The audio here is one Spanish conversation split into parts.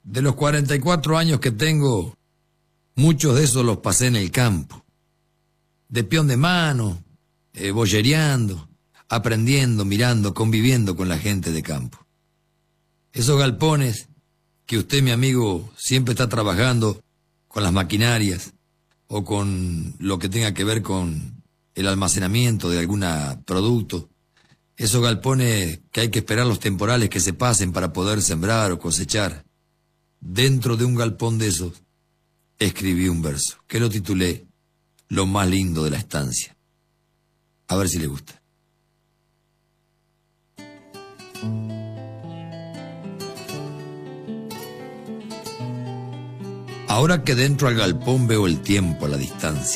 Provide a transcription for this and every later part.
De los 44 años que tengo, muchos de esos los pasé en el campo. De peón de mano, boyereando, aprendiendo, mirando, conviviendo con la gente de campo. Esos galpones que usted, mi amigo, siempre está trabajando con las maquinarias o con lo que tenga que ver con el almacenamiento de algún producto. Esos galpones que hay que esperar los temporales que se pasen para poder sembrar o cosechar. Dentro de un galpón de esos, escribí un verso que lo titulé Lo más lindo de la estancia. A ver si le gusta. Ahora que dentro al galpón veo el tiempo a la distancia.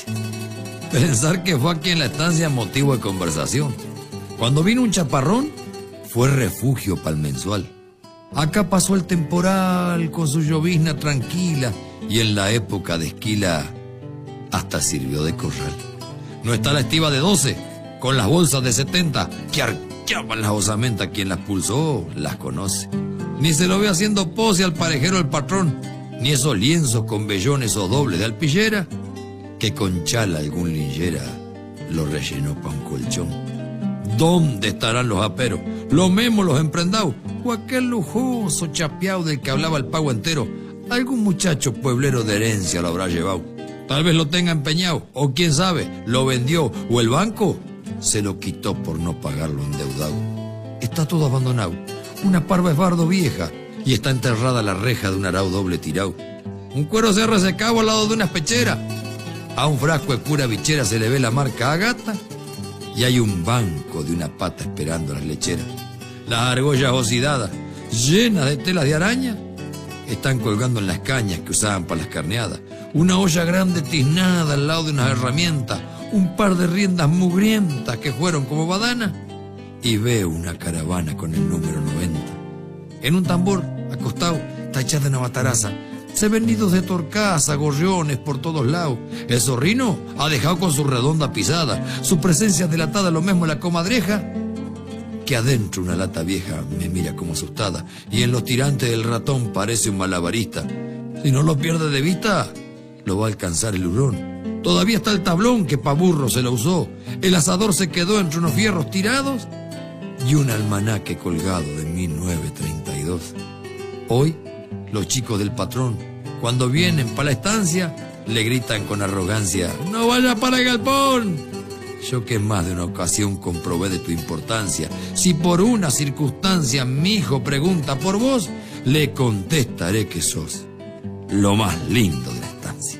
Pensar que fue aquí en la estancia motivo de conversación. Cuando vino un chaparrón, fue refugio para el mensual. Acá pasó el temporal con su llovizna tranquila y en la época de esquila hasta sirvió de corral. No está la estiva de 12 con las bolsas de 70 que arqueaban las osamentas. Quien las pulsó las conoce. Ni se lo ve haciendo pose al parejero del patrón, ni esos lienzos con vellones o dobles de alpillera que con chala algún linchera lo rellenó pa' un colchón. ¿Dónde estarán los aperos, los memos, los emprendados, o aquel lujoso chapeado del que hablaba el pago entero? Algún muchacho pueblero de herencia lo habrá llevado. Tal vez lo tenga empeñado, o quién sabe, lo vendió, o el banco se lo quitó por no pagarlo endeudado. Está todo abandonado, una parva es bardo vieja, y está enterrada la reja de un arao doble tirao. Un cuero se ha resecado al lado de una pechera. A un frasco de pura bichera se le ve la marca Agata, y hay un banco de una pata esperando las lecheras. Las argollas ocidadas, llenas de telas de araña, están colgando en las cañas que usaban para las carneadas. Una olla grande tiznada al lado de unas herramientas, un par de riendas mugrientas que fueron como badana, y veo una caravana con el número 90. En un tambor, acostado, está echada una mataraza. Se ven nidos de torcaza, gorriones por todos lados. El zorrino ha dejado con su redonda pisada. Su presencia delatada lo mismo en la comadreja, que adentro una lata vieja me mira como asustada. Y en los tirantes del ratón parece un malabarista. Si no lo pierde de vista, lo va a alcanzar el hurón. Todavía está el tablón que pa' burro se lo usó. El asador se quedó entre unos fierros tirados y un almanaque colgado de 1932. Hoy, los chicos del patrón, cuando vienen para la estancia, le gritan con arrogancia: ¡No vaya para el galpón! Yo que en más de una ocasión comprobé de tu importancia. Si por una circunstancia mi hijo pregunta por vos, le contestaré que sos lo más lindo